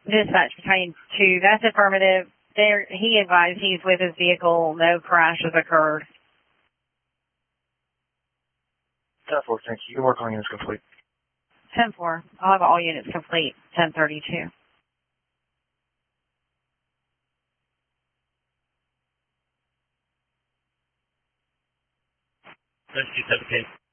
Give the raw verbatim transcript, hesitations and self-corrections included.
Dispatch Battalion two, that's affirmative. There, he advised he's with his vehicle. No crash has occurred. ten four, thank you. Your work on units complete. ten four. I'll have all units complete. ten thirty-two. Rescue seventeen.